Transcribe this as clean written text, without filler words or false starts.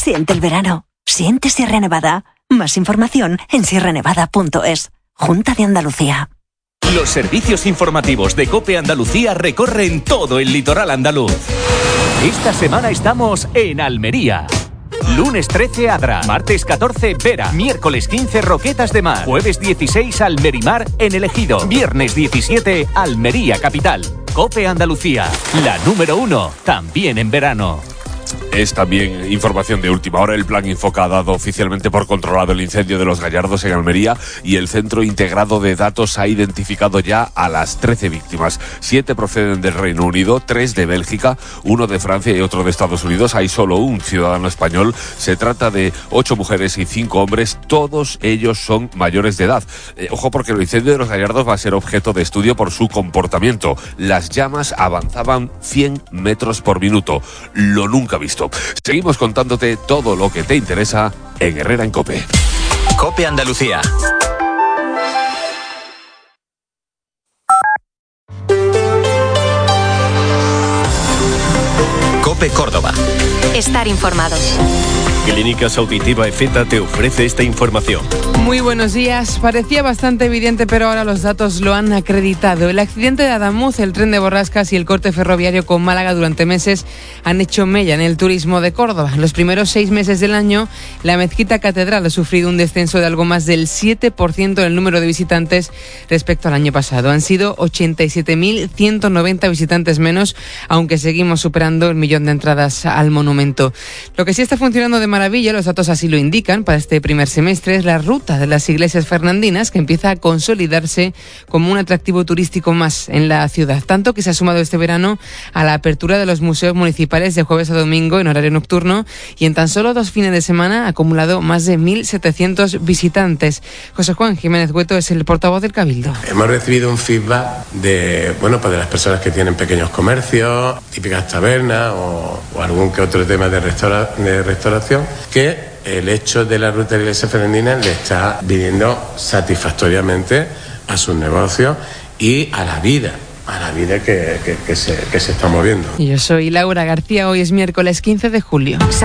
Siente el verano. Siente Sierra Nevada. Más información en sierranevada.es. Junta de Andalucía. Los servicios informativos de COPE Andalucía recorren todo el litoral andaluz. Esta semana estamos en Almería. Lunes 13 Adra, martes 14 Vera, miércoles 15 Roquetas de Mar, jueves 16 Almerimar en El Ejido, viernes 17 Almería Capital. COPE Andalucía, la número 1, también en verano. Es también información de última hora. El Plan Infoca ha dado oficialmente por controlado el incendio de Los Gallardos en Almería y el Centro Integrado de Datos ha identificado ya a las 13 víctimas. 7 proceden del Reino Unido, 3 de Bélgica, 1 de Francia y otro de Estados Unidos. Hay solo un ciudadano español. Se trata de 8 mujeres y 5 hombres. Todos ellos son mayores de edad. Ojo, porque el incendio de Los Gallardos va a ser objeto de estudio por su comportamiento. Las llamas avanzaban 100 metros por minuto. Lo nunca visto. Seguimos contándote todo lo que te interesa en Herrera en COPE. COPE Andalucía. COPE Córdoba. Estar informado. Clínicas Auditiva EFETA te ofrece esta información. Muy buenos días. Parecía bastante evidente, pero ahora los datos lo han acreditado. El accidente de Adamuz, el tren de Borrascas y el corte ferroviario con Málaga durante meses han hecho mella en el turismo de Córdoba. En los primeros 6 meses del año, la Mezquita Catedral ha sufrido un descenso de algo más del 7% en el número de visitantes respecto al año pasado. Han sido 87.190 visitantes menos, aunque seguimos superando el 1.000.000 de entradas al monumento. Lo que sí está funcionando de maravilla, los datos así lo indican, para este primer semestre es la ruta de las iglesias fernandinas, que empieza a consolidarse como un atractivo turístico más en la ciudad, tanto que se ha sumado este verano a la apertura de los museos municipales de jueves a domingo en horario nocturno y en tan solo 2 fines de semana ha acumulado más de 1.700 visitantes. José Juan Jiménez Hueto es el portavoz del Cabildo. Hemos recibido un feedback de las personas que tienen pequeños comercios, típicas tabernas o algún que otro tema de restauración, que el hecho de la ruta de la iglesia fernandina le está viniendo satisfactoriamente a sus negocios y a la vida que se está moviendo. Yo soy Laura García, hoy es miércoles 15 de julio.